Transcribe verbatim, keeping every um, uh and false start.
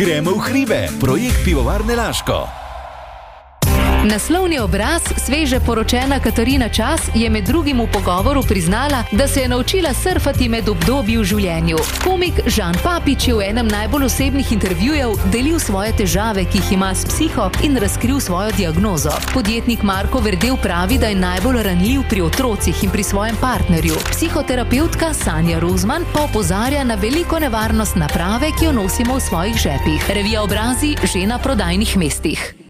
Gremo v hribe, projekt Pivovarne Laško. Naslovni obraz, sveže poročena Katarina Čas, je med drugim v pogovoru priznala, da se je naučila surfati med obdobji v življenju. Komik Žan Papič je v enem najbolj osebnih intervjujev delil svoje težave, ki jih ima s psiho, in razkril svojo diagnozo. Podjetnik Marko Verdel pravi, da je najbolj ranljiv pri otrocih in pri svojem partnerju. Psihoterapevtka Sanja Rozman pa opozarja na veliko nevarnost naprave, ki jo nosimo v svojih žepih. Revija Obrazi že na prodajnih mestih.